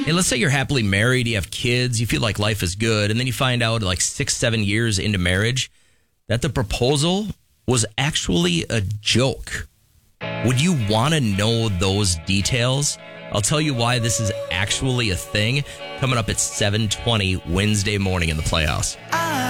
Hey, let's say you're happily married, you have kids, you feel like life is good, and then you find out like 6-7 years into marriage that the proposal was actually a joke. Would you want to know those details? I'll tell you why this is actually a thing coming up at 7:20 Wednesday morning in the Playhouse.